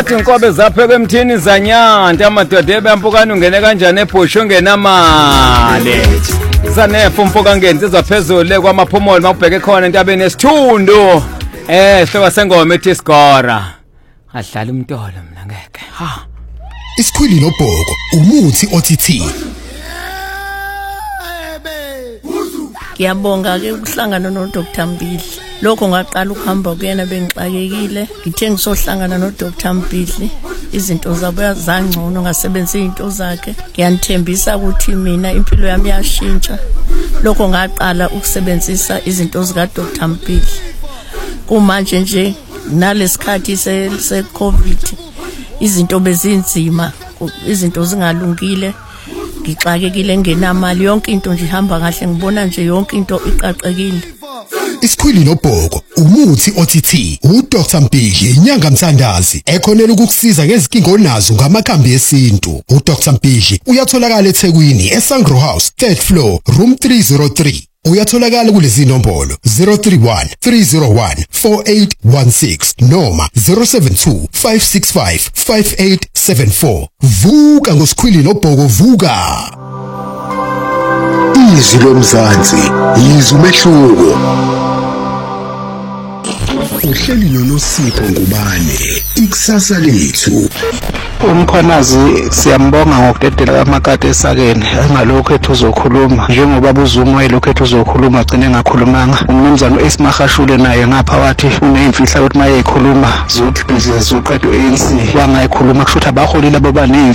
Bathi inkobe zapheka emthini zanyanta amadoda ebampukana ungene kanjani ebhushu ungenamali. Zanefo umfoka ngensizwa phezulu kwamaphumulo makubheke khona entabeni esithundu. Hloka sengoma ethi Skora. Adlala umntolo mina ngeke. Ha. Isikhwili nobhoko umuthi OTT. Ngiyabonga ke ukuhlangana no Dr Mbili. Lokho ngaqala ukuhamba kuyena bengixakekile. Ngithe ngisohlangana no Dr Mbili. Izinto zabo zangcono ngasebenzisa izinto zakhe. Ngiyanithembisa ukuthi mina impilo yami yashintsha. Lokho ngaqala ukusebenzisa izinto zika Dr Mbili. Kumanje nje nalesikhathi se COVID izinto bezinzima, izinto zingalungile. Ngixakekile ngenamali yonke into nje ihamba kahle ngibona nje yonke into iqaqekile. Isikhwili nobhoko umuthi OTT uDr Mbili inyanga mthandazi ekhonela ukukusiza ngezinkingo onazo ngamakhambi esintu. uDr Mbili uyatholakala eThekwini eSangro House 3rd floor room 303. Uyatholakala kulezi nombolo 031 301 4816 noma 072 565 5874. Vuka ngosikhwili nobhoko vuka. Izwi lomzansi, izwi umehluko. Uhleli noNosipho Ngubane, ikusasa lethu. Umkhwanazi siyambonga ngokudedela amakati esakeni engalokho ethu uzokhuluma njengoba buZuma elokho ethu uzokhuluma agcine engakhulumanga. Umnumzana uEsmahashule naye ngapha wathi uneyimfihla ukuthi maye ekhuluma zokuqeda ANC bangayikhuluma kusho ukuthi abaholile abo baningi